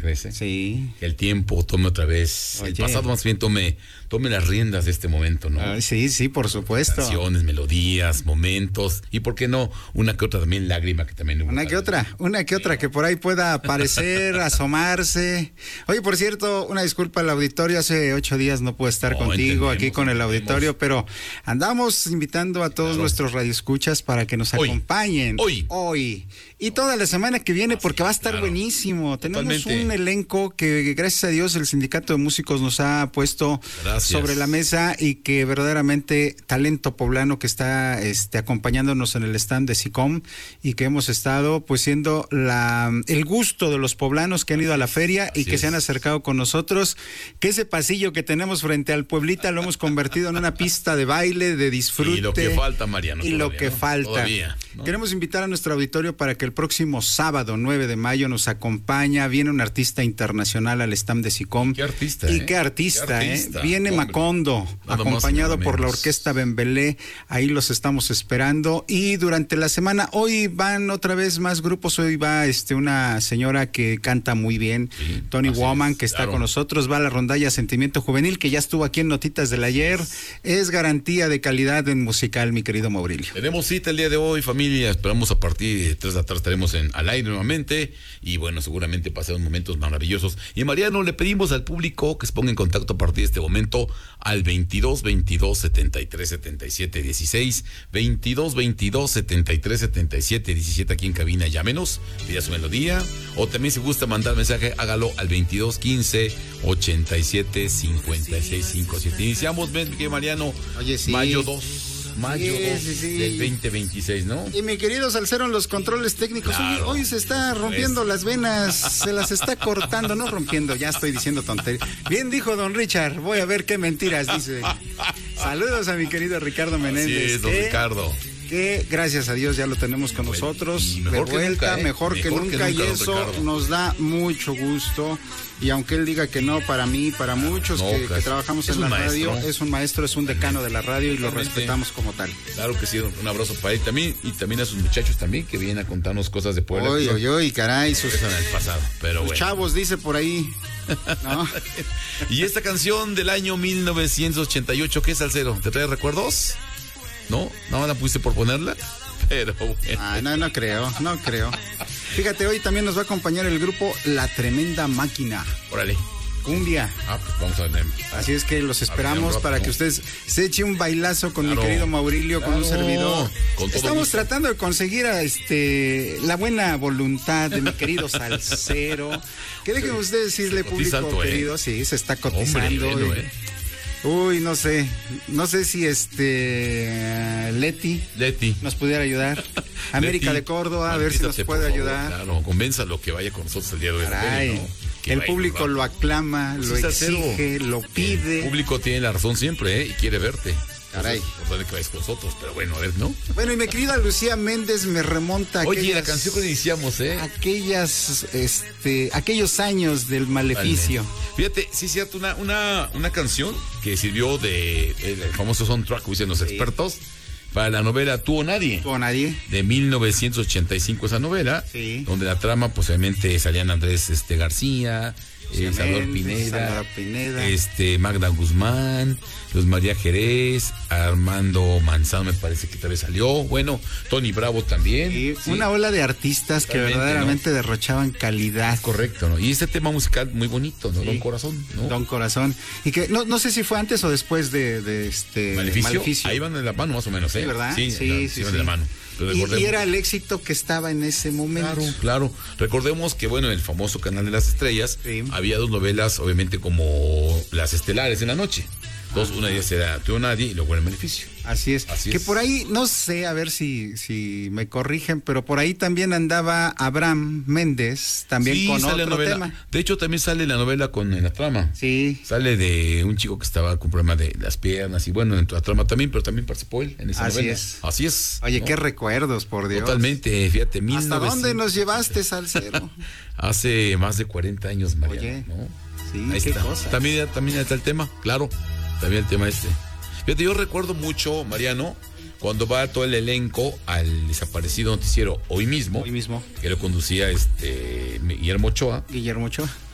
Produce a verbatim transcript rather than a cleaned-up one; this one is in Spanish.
crees? ¿Eh? Sí. Que el tiempo tome otra vez, Oye. el pasado más bien tome, tome las riendas de este momento, ¿no? Ay, sí, sí, por supuesto. Canciones, melodías, momentos, y por qué no, una que otra también lágrima que también... Una que otra, una que otra que por ahí pueda aparecer, asomarse. Oye, por cierto, una disculpa al auditorio, hace ocho días no pude estar no, contigo aquí con el auditorio, pero andamos invitando a todos claro. nuestros radioescuchas para que nos hoy. acompañen. Hoy. Hoy. Y toda la semana que viene, porque va a estar claro. buenísimo. Tenemos Totalmente. un elenco que, gracias a Dios, el Sindicato de Músicos nos ha puesto gracias. sobre la mesa y que verdaderamente talento poblano que está este, acompañándonos en el stand de SICOM y que hemos estado pues siendo la, el gusto de los poblanos que han ido a la feria Así y que es. se han acercado con nosotros, que ese pasillo que tenemos frente al Pueblita lo hemos convertido en una pista de baile, de disfrute. Y lo que falta, Mariano. Y todavía, lo que ¿no? falta. Todavía, ¿no? Queremos invitar a nuestro auditorio para que el próximo sábado nueve de mayo nos acompaña, viene un artista internacional al stand de SICOM. ¿Qué artista? Y eh? qué artista, ¿Qué artista? ¿eh? Viene Hombre. Macondo, Nada acompañado por la Orquesta Bembelé, ahí los estamos esperando. Y durante la semana, hoy van otra vez más grupos, hoy va este una señora que canta muy bien, sí, Tony Woman, es, que está claro. con nosotros, va a la rondalla Sentimiento Juvenil, que ya estuvo aquí en Notitas del Ayer, es garantía de calidad en musical, mi querido Maurilio. Tenemos cita el día de hoy, familia, esperamos a partir de tres de la tarde estaremos en, al aire nuevamente, y bueno, seguramente pasarán momentos maravillosos. Y Mariano, le pedimos al público que se ponga en contacto a partir de este momento al veintidós veintidós setenta y tres setenta y siete dieciséis, veintidós veintidós setenta y tres setenta y siete diecisiete aquí en cabina, llámenos, pida su melodía, o también si gusta mandar mensaje, hágalo al veintidós quince ochenta y siete cincuenta y seis cincuenta y siete. Iniciamos, ven, que Mariano, Oye, sí. mayo dos. Mayo sí, sí, sí. del veinte veintiséis, ¿no? Y mi querido Salcero en los controles técnicos, claro. hoy, hoy se está rompiendo pues. las venas, se las está cortando, no rompiendo, ya estoy diciendo tonterías. Bien dijo don Richard, voy a ver qué mentiras dice. Saludos a mi querido Ricardo Menéndez. Sí, don que, Ricardo. Que gracias a Dios ya lo tenemos con bueno, nosotros, de vuelta, que nunca, ¿eh? mejor, mejor que nunca, que nunca y eso nos da mucho gusto. Y aunque él diga que no, para mí, para muchos no, que, que trabajamos en la maestro. radio, es un maestro, es un decano de la radio y lo respetamos como tal. Claro que sí, un abrazo para él también y también a sus muchachos también que vienen a contarnos cosas de Puebla. Oye, oye, oye, caray, sus, en el pasado, pero sus bueno. chavos, dice por ahí. ¿No? Y esta canción del año mil novecientos ochenta y ocho, ¿qué es, Salcero? ¿Te trae recuerdos? ¿No? ¿No la pusiste por ponerla? Pero bueno. Ah, no, no creo, no creo. Fíjate, hoy también nos va a acompañar el grupo La Tremenda Máquina. Órale. Cumbia. Ah, pues vamos a ver. Así es que los esperamos para que ustedes se eche un bailazo con claro, mi querido Maurilio, claro, con un servidor. Con Estamos gusto. tratando de conseguir a este la buena voluntad de mi querido Salcero. Que dejen ustedes decirle, público alto, querido, eh. sí, se está cotizando. Hombre, bueno, eh. Uy, no sé, no sé si este Leti, Leti. nos pudiera ayudar. América Leti, de Córdoba, a ver si nos puede ayudar. Claro, convénzalo que vaya con nosotros el día de hoy. Caray, ¿no? El vaya, público va. lo aclama, lo exige, lo pide. El público tiene la razón siempre, ¿eh? Y quiere verte. Caray. Por que vayas con nosotros, pero bueno, a ver, ¿no? Bueno, y mi querida Lucía Méndez me remonta a Oye, aquellas, la canción que iniciamos, ¿eh? Aquellas, este, aquellos años del maleficio. Vale. Fíjate, sí es cierto, una, una, una canción que sirvió de, el famoso soundtrack, como dicen los sí. expertos, para la novela Tú o Nadie. Tú o Nadie. De mil novecientos ochenta y cinco, esa novela, sí. donde la trama, pues obviamente salían Andrés este, García, Eh, Salvador Pineda, Salvador Pineda, este Magda Guzmán, Luz María Jerez, Armando Manzano me parece que tal vez salió, bueno, Tony Bravo también. Sí, sí. Una ola de artistas Totalmente, que verdaderamente ¿no? derrochaban calidad. Correcto, ¿no? Y este tema musical muy bonito, ¿no? Sí. Don Corazón, ¿no? Don Corazón. Y que no, no sé si fue antes o después de, de este Maleficio. Maleficio. Ahí van de la mano más o menos, ¿eh? Sí, ¿verdad? Sí, sí, no, sí, sí, sí, van sí. de la mano. Y, y era el éxito que estaba en ese momento. Claro, claro. Recordemos que, bueno, en el famoso Canal de las Estrellas sí. había dos novelas, obviamente, como las estelares en la noche. Dos, una de ellas era Tú o Nadie y luego El Maleficio. Así es. Así que es. por ahí, no sé, a ver si, si me corrigen, pero por ahí también andaba Abraham Méndez, también sí, con sale otro novela. tema. De hecho, también sale la novela con en la trama. Sí. Sale de un chico que estaba con problema de las piernas y bueno, dentro de la trama también, pero también participó él en esa Así novela. es. Así es. Oye, ¿no? qué recuerdos, por Dios. Totalmente, fíjate. ¿Hasta mil novecientos dónde nos llevaste, Salcero? Hace más de cuarenta años, Mariano. Oye, ¿no? sí, ahí qué está. cosa. También, también está el tema, claro. También el tema este. Fíjate, yo recuerdo mucho, Mariano, cuando va todo el elenco al desaparecido noticiero Hoy Mismo. Hoy Mismo. Que lo conducía este Guillermo Ochoa. Guillermo Ochoa.